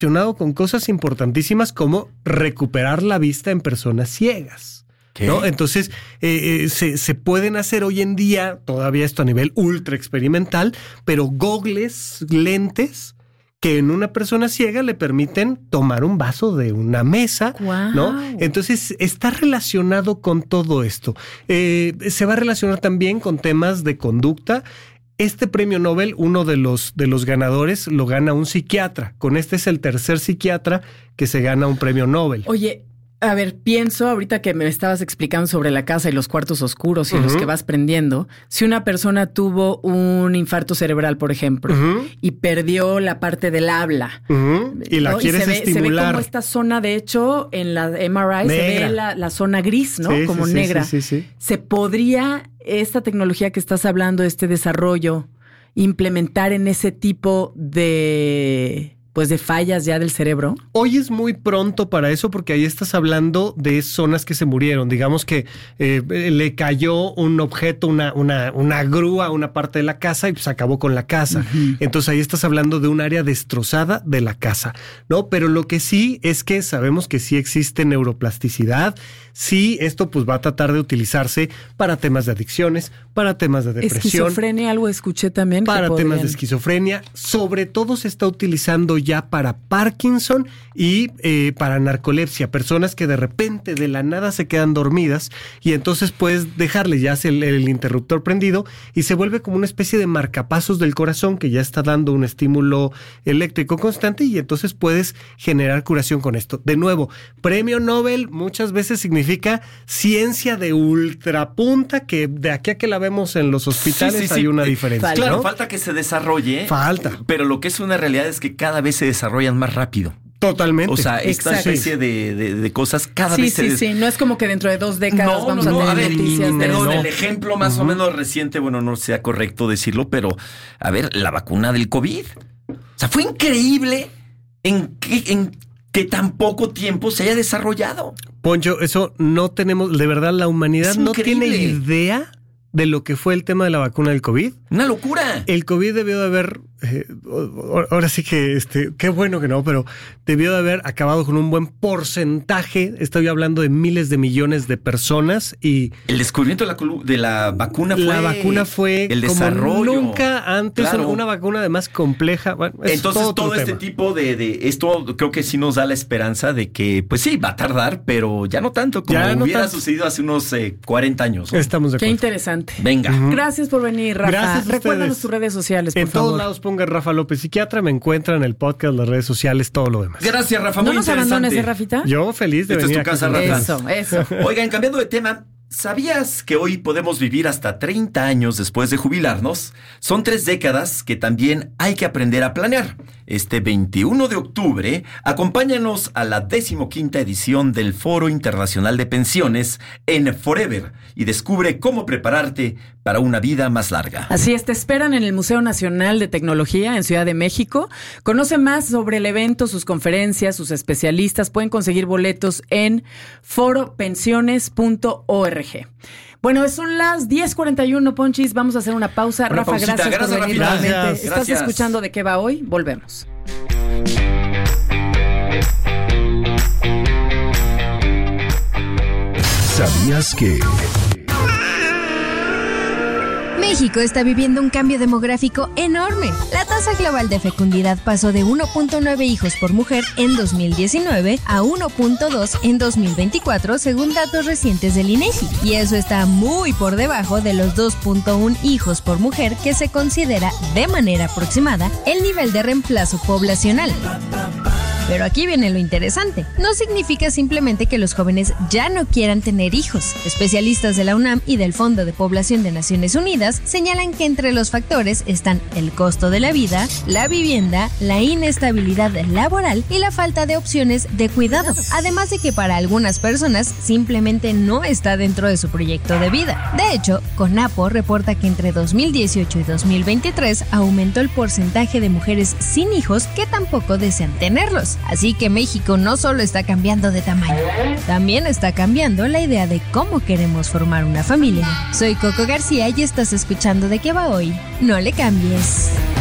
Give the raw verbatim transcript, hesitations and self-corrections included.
relacionado con cosas importantísimas como recuperar la vista en personas ciegas. ¿Qué? ¿No? Entonces, eh, eh, se, se pueden hacer hoy en día, todavía esto a nivel ultra experimental, pero gogles, lentes, que en una persona ciega le permiten tomar un vaso de una mesa, wow. ¿no? Entonces, está relacionado con todo esto. Eh, se va a relacionar también con temas de conducta. Este premio Nobel, uno de los, de los ganadores, lo gana un psiquiatra. Con este es el tercer psiquiatra que se gana un premio Nobel. Oye, a ver, pienso ahorita que me estabas explicando sobre la casa y los cuartos oscuros y uh-huh. los que vas prendiendo. Si una persona tuvo un infarto cerebral, por ejemplo, uh-huh. y perdió la parte del habla. Uh-huh. Y la ¿no? quieres y se ve, estimular. Se ve como esta zona, de hecho, en la M R I negra. Se ve la, la zona gris, ¿no? Sí, como sí, negra. Sí, sí, sí. ¿Se podría esta tecnología que estás hablando, este desarrollo, implementar en ese tipo de... pues de fallas ya del cerebro? Hoy es muy pronto para eso porque ahí estás hablando de zonas que se murieron. Digamos que eh, le cayó un objeto, una, una, una grúa a una parte de la casa y pues acabó con la casa. Uh-huh. Entonces ahí estás hablando de un área destrozada de la casa, ¿no? Pero lo que sí es que sabemos que sí existe neuroplasticidad. Sí, esto pues va a tratar de utilizarse para temas de adicciones, para temas de depresión. Esquizofrenia, algo escuché también. Para que temas podrían... de esquizofrenia. Sobre todo se está utilizando ya para Parkinson y eh, para narcolepsia, personas que de repente de la nada se quedan dormidas y entonces puedes dejarle ya el, el interruptor prendido y se vuelve como una especie de marcapasos del corazón que ya está dando un estímulo eléctrico constante y entonces puedes generar curación con esto. De nuevo, premio Nobel muchas veces significa ciencia de ultrapunta que de aquí a que la vemos en los hospitales sí, sí, hay sí. una diferencia. Falta, claro, ¿no? falta que se desarrolle. Falta. Pero lo que es una realidad es que cada vez se desarrollan más rápido. Totalmente. O sea, esta Exacto. especie de, de, de cosas cada sí, vez se... Sí, sí, sí. No es como que dentro de dos décadas no, vamos no, no. a tener a ver, noticias. Perdón, de el ejemplo más uh-huh. o menos reciente, bueno, no sea correcto decirlo, pero a ver, la vacuna del COVID. O sea, fue increíble en que, en que tan poco tiempo se haya desarrollado. Poncho, eso no tenemos... De verdad, la humanidad no tiene idea de lo que fue el tema de la vacuna del COVID. ¡Una locura! El COVID debió de haber... Eh, ahora sí que, este, qué bueno que no, pero debió de haber acabado con un buen porcentaje. Estoy hablando de miles de millones de personas y... El descubrimiento de la, de la vacuna fue... La vacuna fue el como desarrollo. Nunca antes, claro. Una vacuna además compleja. Bueno, entonces todo, todo este tema. tipo de, de... Esto creo que sí nos da la esperanza de que, pues sí, va a tardar, pero ya no tanto como ya no hubiera tanto. sucedido hace unos eh, cuarenta años. ¿no? Estamos de acuerdo. Qué interesante. Venga. Uh-huh. Gracias por venir, Rafa. Gracias a Recuérdanos tus redes sociales, por en favor. En todos lados pongan Rafa López Psiquiatra, me encuentran en el podcast, las redes sociales, todo lo demás. Gracias, Rafa, muy ¿No nos interesante. abandones, ¿eh, Rafita? Yo feliz de Esta venir es tu casa, aquí. Rafa. Eso, eso. Oigan, cambiando de tema, ¿sabías que hoy podemos vivir hasta treinta años después de jubilarnos? Son tres décadas que también hay que aprender a planear. Este veintiuno de octubre, acompáñanos a la decimoquinta edición del Foro Internacional de Pensiones en Forever y descubre cómo prepararte para una vida más larga. Así es, te esperan en el Museo Nacional de Tecnología en Ciudad de México. Conoce más sobre el evento, sus conferencias, sus especialistas. Pueden conseguir boletos en foro pensiones punto org. Bueno, son las diez cuarenta y uno, Ponchis. Vamos a hacer una pausa. Una Rafa, pausita. gracias, Gracias por venir Rafa. nuevamente. Gracias. ¿Estás Gracias. escuchando De Qué Va Hoy? Volvemos. ¿Sabías que? México está viviendo un cambio demográfico enorme. La tasa global de fecundidad pasó de uno punto nueve hijos por mujer en dos mil diecinueve a uno punto dos en dos mil veinticuatro, según datos recientes del INEGI. Y eso está muy por debajo de los dos punto uno hijos por mujer que se considera, de manera aproximada, el nivel de reemplazo poblacional. Pero aquí viene lo interesante. No significa simplemente que los jóvenes ya no quieran tener hijos. Especialistas de la UNAM y del Fondo de Población de Naciones Unidas señalan que entre los factores están el costo de la vida, la vivienda, la inestabilidad laboral y la falta de opciones de cuidado. Además de que para algunas personas simplemente no está dentro de su proyecto de vida. De hecho, CONAPO reporta que entre dos mil dieciocho y dos mil veintitrés aumentó el porcentaje de mujeres sin hijos que tampoco desean tenerlos. Así que México no solo está cambiando de tamaño, también está cambiando la idea de cómo queremos formar una familia. Soy Coco García y estás escuchando De Qué Va Hoy. No le cambies.